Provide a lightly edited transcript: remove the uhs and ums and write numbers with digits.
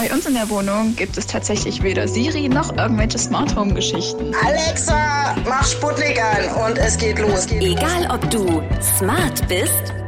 Bei uns in der Wohnung gibt es tatsächlich weder Siri noch irgendwelche Smart Home Geschichten. Alexa, mach Sputnik an und es geht los. Egal ob du smart bist